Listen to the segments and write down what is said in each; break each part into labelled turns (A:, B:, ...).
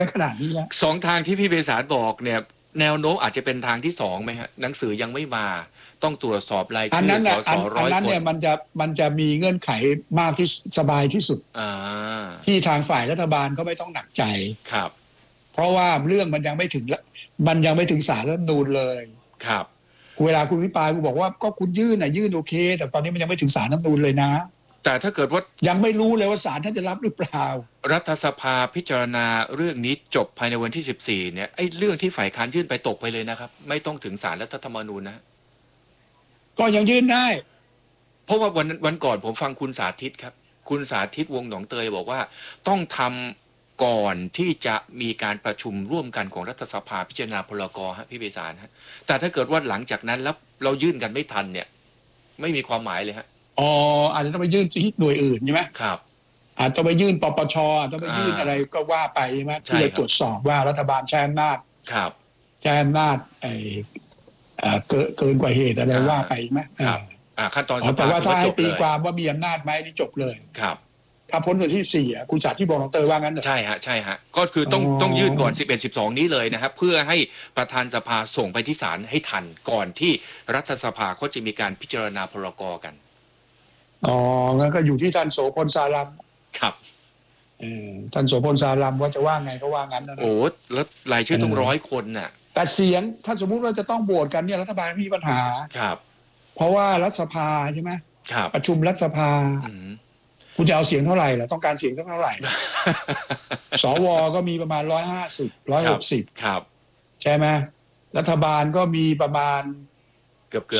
A: ขนาดนี้แล้ว
B: สองทางที่พี่เบสารบอกเนี่ยแนวโน้มอาจจะเป็นทางที่สองไหมฮะหนังสือยังไม่มาต้องตรวจสอบรายชื่อสส
A: อันนั้น
B: ร้อยคน
A: เนี่ยมันจะมีเงื่อนไขมากที่สบายที่สุด
B: อ่า
A: ที่ทางฝ่ายรัฐบาลก็ไม่ต้องหนักใจ
B: ครับ
A: เพราะว่าเรื่องมันยังไม่ถึงศาลรัฐธรรมนูญเลย
B: ครับ
A: เวลาคุณวิปายคุณบอกว่าก็คุณยื่นโอเคแต่ตอนนี้มันยังไม่ถึงศาลรัฐธรรมนูญเลยนะ
B: แต่ถ้าเกิดว่า
A: ยังไม่รู้เลยว่าศาลท่านจะรับหรือเปล่า
B: รัฐสภาพิจารณาเรื่องนี้จบภายในวันที่14เนี่ยไอ้เรื่องที่ฝ่ายค้านยื่นไปตกไปเลยนะครับไม่ต้องถึงศาลรัฐธรรมนูญนะ
A: ก็ยังยื่นได้
B: เพราะว่าวันก่อนผมฟังคุณสาธิตครับคุณสาธิตวงศ์หนองเตยบอกว่าต้องทำก่อนที่จะมีการประชุมร่วมกันของรัฐสภาพิจารณาพลกรฮะพี่เบสารฮะแต่ถ้าเกิดว่าหลังจากนั้นแล้วเรายื่นกันไม่ทันเนี่ยไม่มีความหมายเลยฮะ
A: อ๋ออาจจะต้องไปยื่นที่หน่วยอื่นใช่ไหม
B: ครับ
A: อาจต้องไปยื่นปปชต้องไปยื่นอะไรก็ว่าไปใช่ไหมที่จะตรวจสอบว่ารัฐบาลใช้อำนาจ
B: ครับ
A: ใช้อำนาจเกินกว่าเหตุอะไรว่าไปไหม
B: ครับขั้นตอน
A: แต่ว่าถ้าให้ตีความว่ามีอำนาจไหมนี่จบเลย
B: ครับ
A: ถ้าพ้นวันที่4คุณจ่าที่บอกน้องเตยว่างั้น
B: ใช่ฮะใช่ฮะก็คือต้องยื่นก่อน11-12นี้เลยนะครับเพื่อให้ประธานสภาส่งไปที่ศาลให้ทันก่อนที่รัฐสภาเขาจะมีการพิจารณาพรกกัน
A: อ๋องั้นก็อยู่ที่ท่านโสพลสารัม
B: ครับ
A: ท่านโสพลสารัมว่าจะว่าไงก็ว่างั้นนะ
B: โอ้แล้วรายชื่อต้อง100 คนน่ะ
A: แต่เสียงถ้าสมมุติว่าจะต้องโหวตกันเนี่ยรัฐบาลมีปัญหา
B: ครับ
A: เพราะว่ารัฐสภาใช่ไหม
B: ครับ
A: ประชุมรัฐสภาคุณจะเอาเสียงเท่าไหร่ล่ะต้องการเสียงเท่าไหร่สวก็มีประมาณ150 160
B: ครับ
A: ใช่ไหมรัฐบาลก็มีประมาณ
B: เกือบ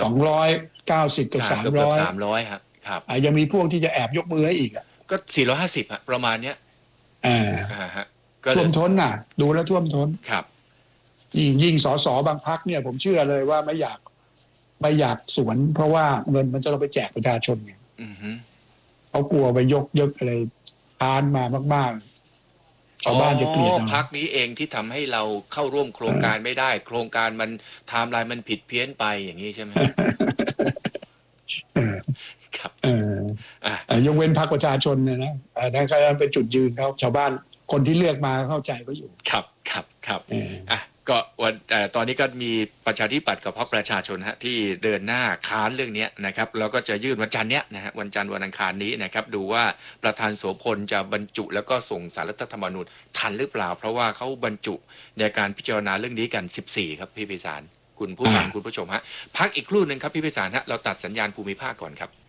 A: 290เกือบ
B: 300ครับ
A: ยังมีพวกที่จะแอบยกมือให้อีก
B: ก็450ฮะประมาณเนี้ยฮะ
A: ท่วมท้นน่ะดูแล้วท่วมท้น
B: ครับ
A: ยิ่งสสบางพรรคเนี่ยผมเชื่อเลยว่าไม่อยากสวนเพราะว่าเงินมันจะต้องไปแจกประชาชนไงเขากลัวไปยกอะไรทานมามากๆชาวบ้านจะเกลียด
B: พรรคนี้เองที่ทำให้เราเข้าร่วมโครงการไม่ได้โครงการมันไทม์ไลน์มันผิดเพี้ยนไปอย่างนี้ใช่ไหมครับ
A: ยกเว้นพรรคประชาชนเนี่ยนะนั่นก็เป็นจุดยืนเขาชาวบ้านคนที่เลือกมาเข้าใจเขาอยู่
B: ครับก็วันตอนนี้ก็มีประชาธิปัตย์กับพรรคประชาชนฮะที่เดินหน้าค้านเรื่องนี้นะครับแล้วก็จะยื่นวันจันทร์เนี้ยนะฮะวันจันทร์วันอังคารนี้นะครับดูว่าประธานโสพลจะบรรจุแล้วก็ส่งสารรัฐธรรมนูญทันหรือเปล่าเพราะว่าเขาบรรจุในการพิจารณาเรื่องนี้กัน14ครับพี่พิสารคุณผู้ฟังคุณผู้ชมฮะพักอีกครู่หนึ่งครับพี่พิสารฮะเราตัดสัญญาณภูมิภาคก่อนครับ